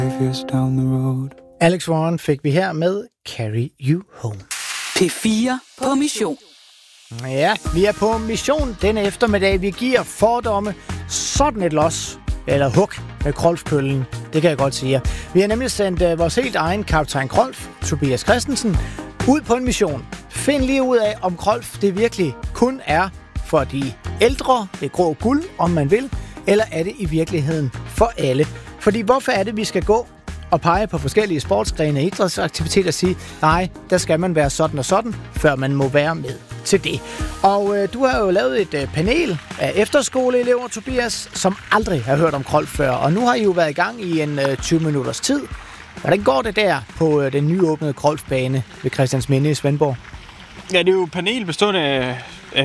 Alex Warren fik vi her med Carry You Home. P4 på mission. Ja, vi er på mission denne eftermiddag. Vi giver fordomme sådan et los, eller hug med Krolf-køllen. Det kan jeg godt sige. Vi har nemlig sendt vores helt egen kaptajn Krolf, Tobias Christensen, ud på en mission. Find lige ud af, om Krolf det virkelig kun er for de ældre, det grå guld, om man vil, eller er det i virkeligheden for alle? Fordi hvorfor er det, vi skal gå og pege på forskellige sportsgrene og idrætsaktiviteter og sige, nej, der skal man være sådan og sådan, før man må være med til det. Og du har jo lavet et panel af efterskoleelever, Tobias, som aldrig har hørt om Krolf før, og nu har I jo været i gang i en 20 minutters tid. Hvordan går det der på den nyåbnede Krolfbane ved Christiansminde i Svendborg? Ja, det er jo panel bestående af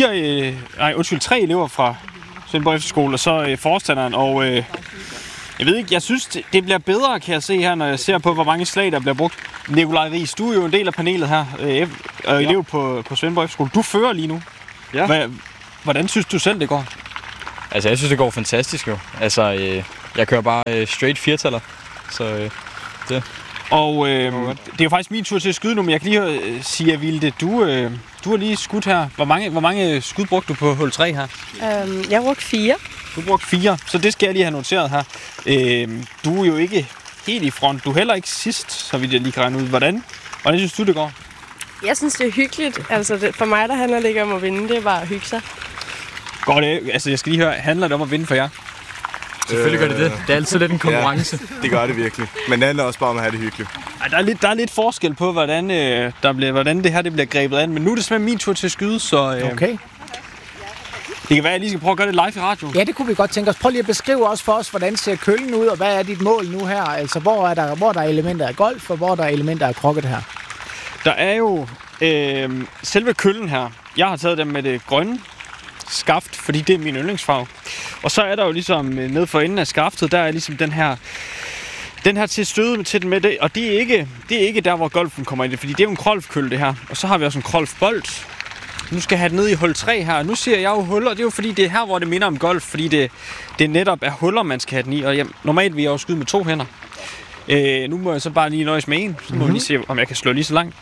3 elever fra Svendborg Efterskole, og så forstanderen, og jeg ved ikke, jeg synes, det bliver bedre, kan jeg se her, når jeg ser på, hvor mange slag, der bliver brugt. Nikolaj Riis, du er jo en del af panelet her, og elev på Svendborg Efterskole. Du fører lige nu. Ja. Hvordan synes du selv, det går? Altså, jeg synes, det går fantastisk jo. Altså, jeg kører bare straight firetaller, så det... Og det er jo faktisk min tur til at skyde nu, men jeg kan lige sige, at Vilde, du har lige skudt her. Hvor mange skud brugte du på hul 3 her? Jeg brugte 4. Du brugte 4, så det skal jeg lige have noteret her. Du er jo ikke helt i front. Du er heller ikke sidst, så vidt jeg lige kan regne ud. Hvordan synes du, det går? Jeg synes, det er hyggeligt. Altså, for mig, der handler det ikke om at vinde. Det er bare at hygge sig. Går det? Altså, jeg skal lige høre, handler det om at vinde for jer? Selvfølgelig gør det. Det er altid lidt en konkurrence. Ja, det gør det virkelig. Men det handler også bare om at have det hyggeligt. Ej, der er lidt forskel på, hvordan det her det bliver grebet an. Men nu er det simpelthen min tur til at skyde, så... Okay. Det kan være, at jeg lige skal prøve at gøre det live i radio. Ja, det kunne vi godt tænke os. Prøv lige at beskrive også for os, hvordan ser køllen ud, og hvad er dit mål nu her? Altså, hvor er der elementer af golf, og hvor er der elementer af croquet her? Der er jo selve køllen her. Jeg har taget dem med det grønne skaft, fordi det er min yndlingsfarve. Og så er der jo ligesom nede for enden af skaftet, der er ligesom den her til støde til den med det. Og det er ikke der, hvor golfen kommer ind, fordi det er jo en Krolf-kølle, det her. Og så har vi også en Krolf-bold. Nu skal jeg have den ned i hul 3 her. Nu ser jeg jo huller. Det er jo fordi, det er her, hvor det minder om golf. Fordi det netop er huller, man skal have den i. Og normalt vil jeg jo skyde med 2 hænder. Nu må jeg så bare lige nøjes med en. Så må jeg lige se, om jeg kan slå lige så langt.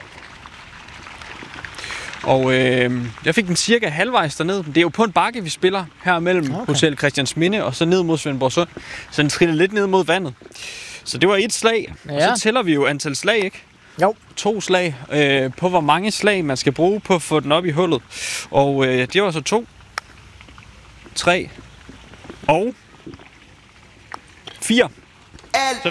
Og jeg fik den cirka halvvejs derned. Det er jo på en bakke, vi spiller her mellem Hotel Christiansminde og så ned mod Svendborgsund. Så den triller lidt ned mod vandet. Så det var 1 slag. Ja. Og så tæller vi jo antal slag, ikke? Jo. 2 slag på, hvor mange slag man skal bruge på at få den op i hullet. Og det var så 2, 3 og 4.